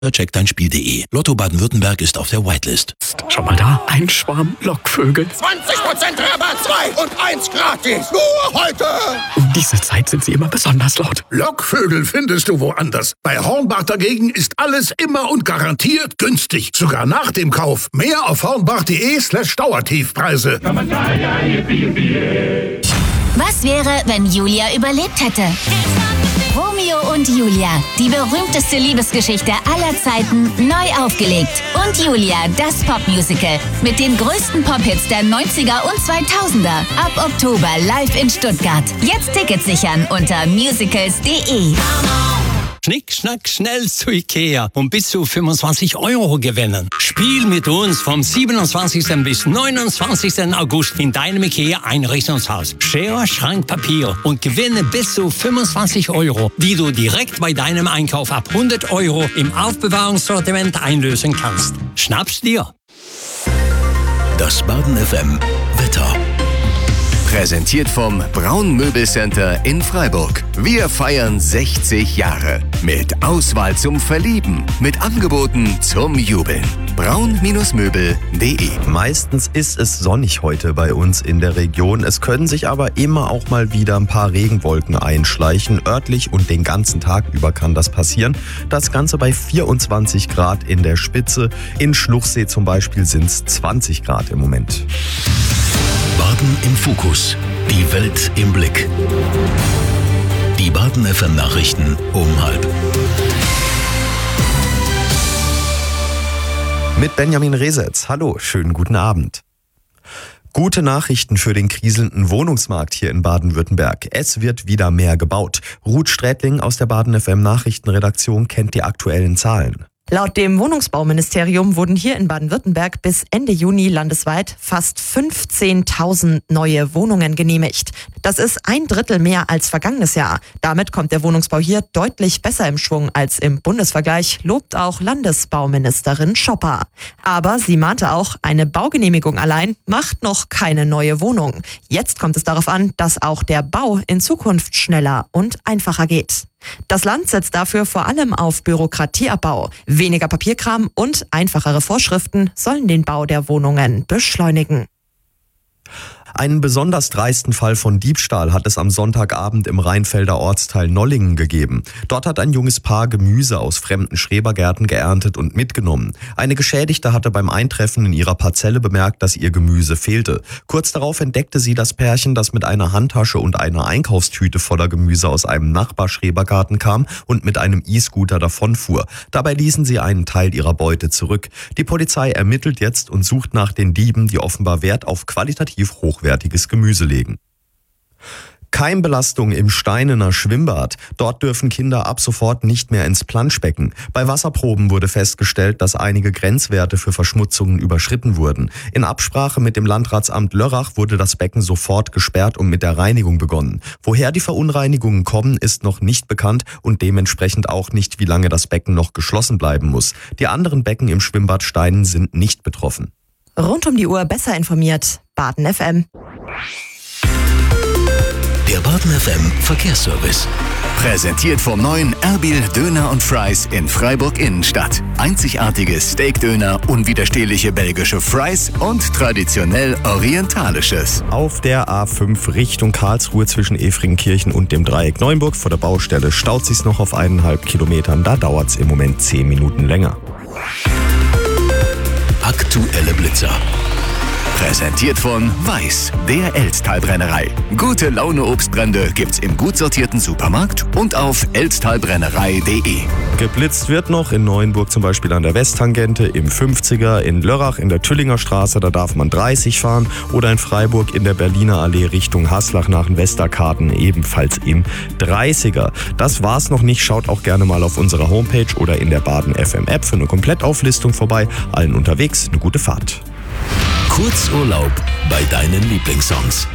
Check-dein-Spiel.de. Lotto Baden-Württemberg ist auf der Whitelist. Schau mal da, ein Schwarm Lockvögel. 20% Rabatt, 2 und 1 gratis. Nur heute. Um diese Zeit sind sie immer besonders laut. Lockvögel findest du woanders. Bei Hornbach dagegen ist alles immer und garantiert günstig. Sogar nach dem Kauf. Mehr auf hornbach.de/Dauertiefpreise. Was wäre, wenn Julia überlebt hätte? Romeo und Julia, die berühmteste Liebesgeschichte aller Zeiten, neu aufgelegt. Und Julia, das Popmusical. Mit den größten Pop-Hits der 90er und 2000er. Ab Oktober live in Stuttgart. Jetzt Tickets sichern unter musicals.de. Schnick, schnack, schnell zu Ikea und bis zu 25 € gewinnen. Spiel mit uns vom 27. bis 29. August in deinem Ikea-Einrichtungshaus. Schere, Schrank, Papier und gewinne bis zu 25 €, die du direkt bei deinem Einkauf ab 100 € im Aufbewahrungssortiment einlösen kannst. Schnapp's dir! Das Baden FM Wetter. Präsentiert vom Braun Möbelcenter in Freiburg. Wir feiern 60 Jahre. Mit Auswahl zum Verlieben. Mit Angeboten zum Jubeln. braun-möbel.de. Meistens ist es sonnig heute bei uns in der Region. Es können sich aber immer auch mal wieder ein paar Regenwolken einschleichen. Örtlich und den ganzen Tag über kann das passieren. Das Ganze bei 24 Grad in der Spitze. In Schluchsee zum Beispiel sind es 20 Grad im Moment. Baden im Fokus. Die Welt im Blick. Die Baden FM Nachrichten um 12:30. Mit Benjamin Resetz. Hallo, schönen guten Abend. Gute Nachrichten für den kriselnden Wohnungsmarkt hier in Baden-Württemberg. Es wird wieder mehr gebaut. Ruth Strätling aus der Baden FM Nachrichtenredaktion kennt die aktuellen Zahlen. Laut dem Wohnungsbauministerium wurden hier in Baden-Württemberg bis Ende Juni landesweit fast 15.000 neue Wohnungen genehmigt. Das ist 1/3 mehr als vergangenes Jahr. Damit kommt der Wohnungsbau hier deutlich besser im Schwung als im Bundesvergleich, lobt auch Landesbauministerin Schopper. Aber sie mahnte auch, eine Baugenehmigung allein macht noch keine neue Wohnung. Jetzt kommt es darauf an, dass auch der Bau in Zukunft schneller und einfacher geht. Das Land setzt dafür vor allem auf Bürokratieabbau. Weniger Papierkram und einfachere Vorschriften sollen den Bau der Wohnungen beschleunigen. Einen besonders dreisten Fall von Diebstahl hat es am Sonntagabend im Rheinfelder Ortsteil Nollingen gegeben. Dort hat ein junges Paar Gemüse aus fremden Schrebergärten geerntet und mitgenommen. Eine Geschädigte hatte beim Eintreffen in ihrer Parzelle bemerkt, dass ihr Gemüse fehlte. Kurz darauf entdeckte sie das Pärchen, das mit einer Handtasche und einer Einkaufstüte voller Gemüse aus einem Nachbarschrebergarten kam und mit einem E-Scooter davonfuhr. Dabei ließen sie einen Teil ihrer Beute zurück. Die Polizei ermittelt jetzt und sucht nach den Dieben, die offenbar Wert auf qualitativ hochwertiges Gemüse legen. Keimbelastung im Steinener Schwimmbad. Dort dürfen Kinder ab sofort nicht mehr ins Planschbecken. Bei Wasserproben wurde festgestellt, dass einige Grenzwerte für Verschmutzungen überschritten wurden. In Absprache mit dem Landratsamt Lörrach wurde das Becken sofort gesperrt und mit der Reinigung begonnen. Woher die Verunreinigungen kommen, ist noch nicht bekannt und dementsprechend auch nicht, wie lange das Becken noch geschlossen bleiben muss. Die anderen Becken im Schwimmbad Steinen sind nicht betroffen. Rund um die Uhr besser informiert. Baden FM. Der Baden FM Verkehrsservice. Präsentiert vom neuen Erbil Döner und Fries in Freiburg Innenstadt. Einzigartiges Steakdöner, unwiderstehliche belgische Fries und traditionell orientalisches. Auf der A5 Richtung Karlsruhe zwischen Efringkirchen und dem Dreieck Neuenburg vor der Baustelle staut sich's noch auf 1,5 Kilometern. Da dauert's im Moment 10 Minuten länger. Aktuelle Blitzer. Präsentiert von Weiß, der Elztalbrennerei. Gute Laune Obstbrände gibt's im gut sortierten Supermarkt und auf elztalbrennerei.de. Geblitzt wird noch in Neuenburg zum Beispiel an der Westtangente, im 50er, in Lörrach in der Tüllinger Straße, da darf man 30 fahren, oder in Freiburg in der Berliner Allee Richtung Haslach nach den Westerkarten ebenfalls im 30er. Das war's noch nicht, schaut auch gerne mal auf unserer Homepage oder in der Baden FM App für eine Komplettauflistung vorbei. Allen unterwegs eine gute Fahrt. Kurzurlaub bei deinen Lieblingssongs.